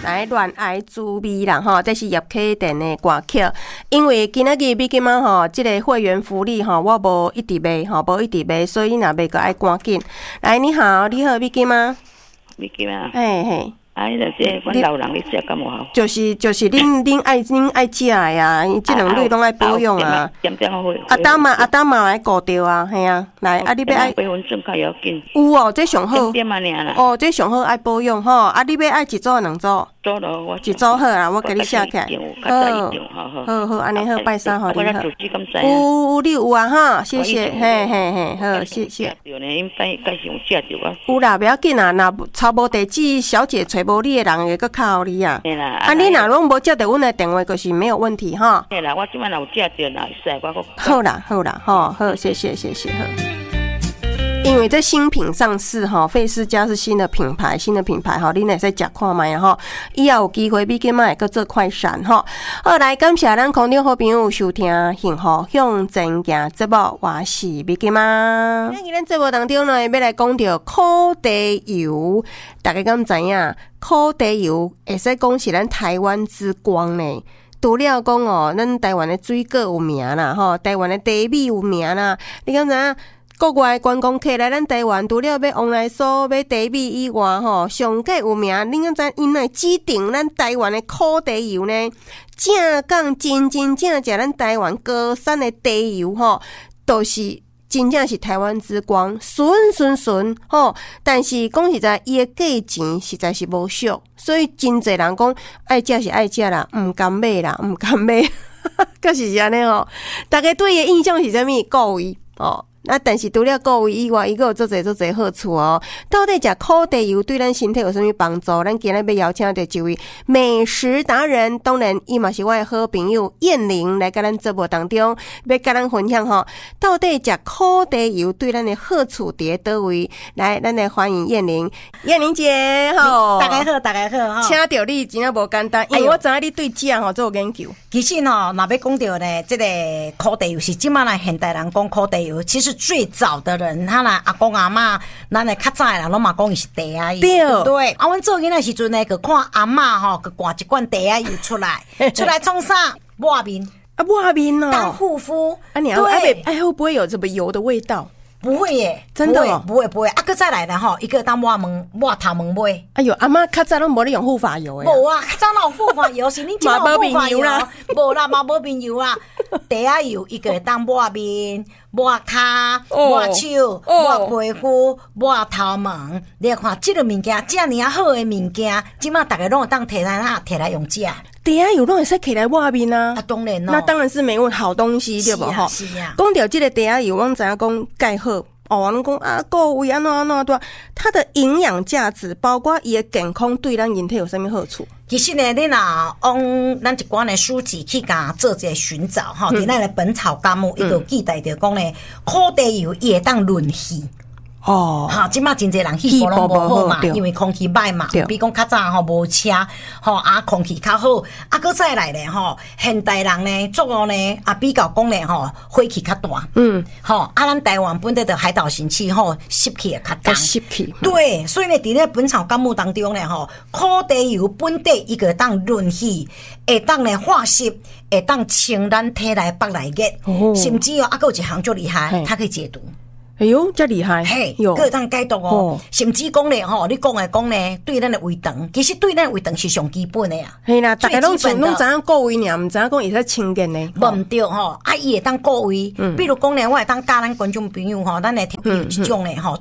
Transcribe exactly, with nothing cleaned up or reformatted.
来恋爱滋味啦吼，这是叶启田的歌曲。因为今仔日美金仔吼，这个会员福利吼，我无一直卖吼，无一直卖，所以你若卖个爱赶紧。来，你好，你好，美金仔。 美金仔。 嘿嘿。 啊，迄个这阮老人咧食敢无好？ 就是就是恁恁爱恁爱食的呀，即两类拢爱保养啊。 点点好会。 阿当嘛阿当嘛来顾着啊，系啊，来啊你要爱。 备份证较要紧。 有哦，这上好。 点啊尔啦。 哦，这上好爱保养吼，啊你要爱一组两组？ 组咯，我一组好啊，我给你写起来。 好， 好好，安尼好，拜三好你好。 有有你有啊哈，谢谢，嘿嘿嘿，好谢谢。 有呢，因摆介是有食着啊。 有啦，不要紧啊，若抄无地址，小姐找无你的人会搁靠你啊。 对啦。 啊，你若拢无接到阮的电话，就是没有问题哈。 对啦，我即摆若有食着啦，会使我搁。 好啦好啦，吼好，谢谢谢谢好。因为这新品上市哈，费思家是新的品牌，新的品牌哈，你也在吃看卖哈，以后有机会比今卖会搁做快闪哈。好，来感谢咱空中好朋友收听幸福向前行节目，我是美金妈。今日咱节目当中呢，要来讲到苦茶油，大家敢知影？苦茶油会使讲是咱台湾之光呢。除了讲哦，咱台湾的水果有名啦，吼，台湾的茶米有名啦，你敢知影？国外观光客来咱台湾，除了要往来所买茶米以外，吼，上界有名，你敢知因来指定咱台湾的苦茶油呢？正讲真真正正咱台湾高山的茶油吼，都是真正是台湾之光，纯纯纯吼。但是讲实在，伊的价钱实在是无俗，所以真侪人讲爱食是爱食啦，毋甘买啦，毋甘买，确实是安尼吼。大家对伊的印象是啥物？够味哦。那但是除了各位以外，伊个有做侪做侪好处哦。到底食苦茶油对咱身体有啥物帮助？咱今日要邀请到一位美食达人，当然伊嘛是我的好朋友燕玲来甲咱节目当中，要甲咱分享吼。到底食苦茶油对咱的好处伫倒位？来，咱来欢迎燕玲，燕玲姐吼， 大家好，大家好哈。 请到你真正无简单，因为我知影你对食吼做研究。 其实吼，若要讲到呢，这个苦茶油是即摆来现代人讲苦茶油，其实最早的人，他啦阿公阿嬷，咱的较早的人拢嘛讲伊是茶油，对对。啊，阮做囡仔时阵呢，去看阿嬷吼，去灌一罐茶油出来，出来创啥？抹面啊，抹面哦， 当护肤。 啊，你对，哎，会不会有什么油的味道？ 不会耶， 真的哦， 不会不会。啊，搁再来的吼，一个当抹门抹头毛尾。 哎呦，阿嬷较早拢无咧用护发油诶。 无啊，较早哪有护发油？是恁即有护发油啦？无啦，嘛无面油啊。茶油伊个当抹面、抹头、抹手、抹皮肤、抹头毛。你看，即个物件遮尔啊好诶物件，即马大家拢会当摕来哪摕来用食。 茶油拢会使摕来抹面啊！ 啊，当然咯， 那当然是没问好东西对无吼？ 是啊。 讲到即个茶油，我知影讲介好哦，人讲啊，各位安怎安怎对，它的营养价值，包括伊的健康，对咱人体有啥物好处？ 其实呢，你若往咱一寡的书籍去甲做一个寻找吼，伫咱的《本草纲目》伊就记载着讲呢，苦茶油伊会当润肺。哦，哈，即马真侪人气部拢无好嘛，因为空气歹嘛，比讲较早吼无车，吼啊空气较好，啊搁再来咧吼，现代人呢，做哦呢啊比较讲咧吼，火气较大，嗯，吼啊咱台湾本地的海岛型气候湿气也较重， 湿气， 对，所以呢，伫咧本草纲目当中咧吼，苦茶油本地伊个当润肺，会当咧化湿，会当清咱体内北内热，甚至哦啊搁有一项最厉害，它可以解毒。 哎呦，真厉害！ 嘿，各当解毒哦，甚至讲咧吼，你讲诶讲咧，对咱的胃肠，其实对咱胃肠是上基本的呀。 嘿啦，大家拢知拢知影顾胃尔，毋知影讲会使清健呢。 无毋对吼，啊伊会当顾胃，比如讲咧，我会当教咱观众朋友吼，咱来听有一种咧吼，